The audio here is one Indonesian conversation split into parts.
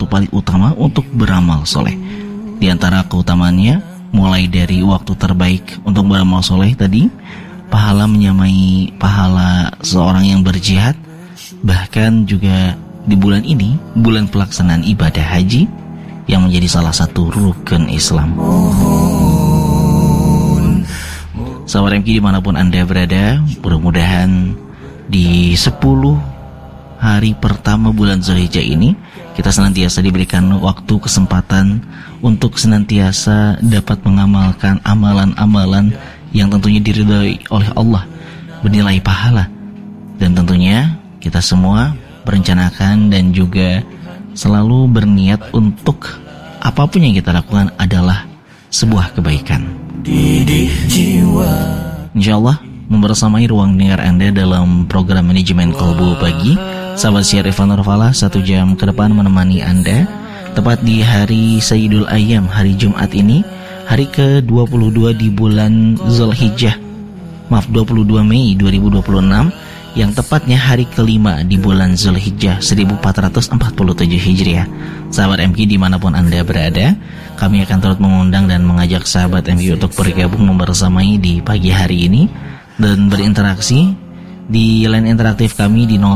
paling utama untuk beramal soleh. Di antara keutamaannya, mulai dari waktu terbaik untuk beramal soleh tadi, pahala menyamai pahala seorang yang berjihad. Bahkan juga di bulan ini, bulan pelaksanaan ibadah haji yang menjadi salah satu rukun Islam. Sahabat MK dimanapun Anda berada, mudah-mudahan di 10 hari pertama bulan Zulhijjah ini kita senantiasa diberikan waktu kesempatan untuk senantiasa dapat mengamalkan amalan-amalan yang tentunya diridhai oleh Allah, bernilai pahala. Dan tentunya kita semua merencanakan dan juga selalu berniat untuk apapun yang kita lakukan adalah sebuah kebaikan. Insyaallah membersamai ruang dengar Anda dalam program manajemen Kolbu Pagi, sahabat siar Irfan Nurfalah 1 jam ke depan menemani Anda tepat di hari Sayyidul Ayyam, hari Jumat ini, hari ke-22 di bulan Zulhijjah, 22 Mei 2026, yang tepatnya hari kelima di bulan Zulhijjah 1447 Hijriah. Sahabat MK dimanapun Anda berada, kami akan terus mengundang dan mengajak sahabat MK untuk bergabung membersamai di pagi hari ini dan berinteraksi di line interaktif kami di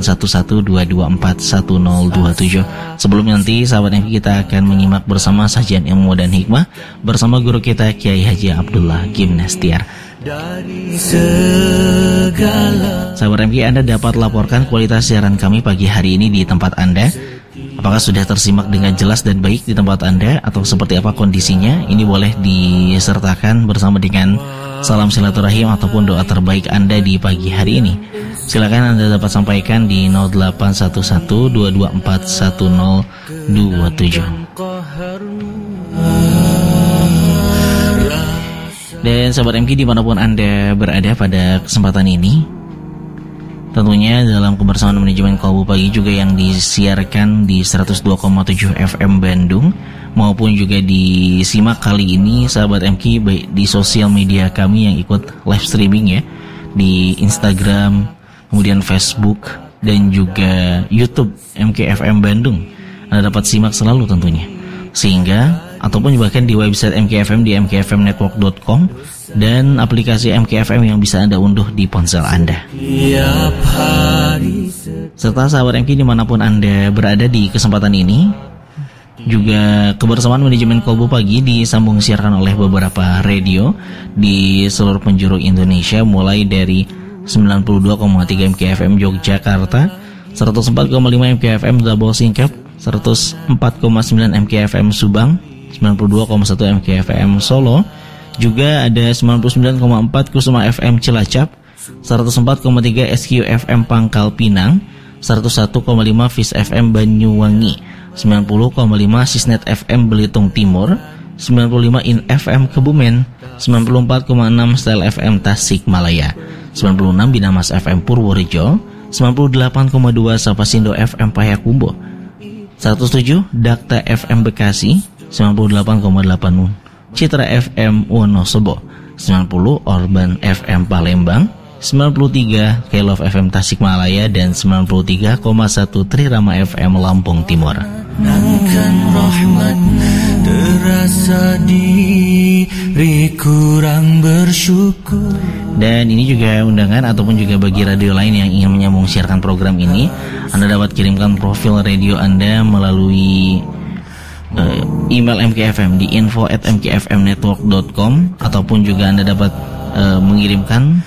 081122411027. Sebelum nanti sahabat MK kita akan menyimak bersama sajian ilmu dan hikmah bersama guru kita Kiai Haji Abdullah Gimnastiar. Dari segala sahabat MK, Anda dapat laporkan kualitas siaran kami pagi hari ini di tempat Anda. Apakah sudah tersimak dengan jelas dan baik di tempat Anda atau seperti apa kondisinya? Ini boleh disertakan bersama dengan salam silaturahim ataupun doa terbaik Anda di pagi hari ini. Silakan Anda dapat sampaikan di 081122411027. Dan sahabat MK dimanapun Anda berada pada kesempatan ini, tentunya dalam kebersamaan manajemen Kolbu Pagi juga yang disiarkan di 102,7 FM Bandung maupun juga disimak kali ini sahabat MK baik di sosial media kami yang ikut live streaming ya, di Instagram, kemudian Facebook dan juga YouTube MK FM Bandung. Anda dapat simak selalu tentunya, sehingga ataupun bahkan di website MKFM di mkfmnetwork.com dan aplikasi MKFM yang bisa Anda unduh di ponsel Anda. Serta sahabat MK dimanapun Anda berada di kesempatan ini, juga kebersamaan manajemen Kolbu Pagi disambung siarkan oleh beberapa radio di seluruh penjuru Indonesia, mulai dari 92,3 MKFM Yogyakarta, 104,5 MKFM Zabol Singkep, 104,9 MKFM Subang, 92,1 MKFM Solo, juga ada 99,4 Kusuma FM Cilacap, 104,3 SQFM Pangkal Pinang, 101,5 Fis FM Banyuwangi, 90,5 Sisnet FM Belitung Timur, 95 In FM Kebumen, 94,6 Style FM Tasikmalaya, 96 Binamas FM Purworejo, 98,2 Sapasindo FM Payakumbuh, 107 Dakta FM Bekasi, 98,8 Citra FM Wonosobo, 90 Orban FM Palembang, 93 Kelov FM Tasikmalaya, dan 93,1 Trirama FM Lampung Timur. Terasa diri kurang bersyukur. Dan ini juga undangan ataupun juga bagi radio lain yang ingin menyambung siarkan program ini, Anda dapat kirimkan profil radio Anda melalui email MKFM di info@mkfmnetwork.com, ataupun juga Anda dapat mengirimkan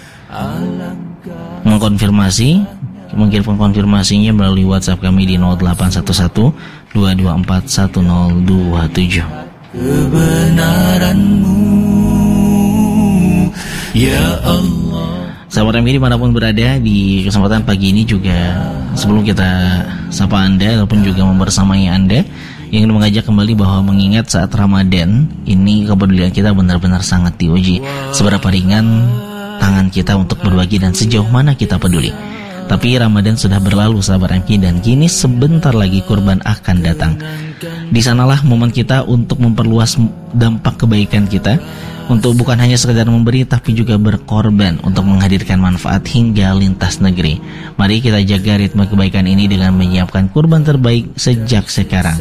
mengirimkan konfirmasinya melalui WhatsApp kami di 081122411027. Kebenaranmu ya Allah. Sahabat MK dimanapun berada, di kesempatan pagi ini juga sebelum kita sapa Anda ataupun juga membersamai Anda, ingin mengajak kembali bahwa mengingat saat Ramadan ini kepedulian kita benar-benar sangat diuji. Seberapa ringan tangan kita untuk berbagi dan sejauh mana kita peduli. Tapi Ramadan sudah berlalu sahabat MK, dan kini sebentar lagi kurban akan datang. Di sanalah momen kita untuk memperluas dampak kebaikan kita, untuk bukan hanya sekedar memberi tapi juga berkorban untuk menghadirkan manfaat hingga lintas negeri. Mari kita jaga ritme kebaikan ini dengan menyiapkan kurban terbaik sejak sekarang.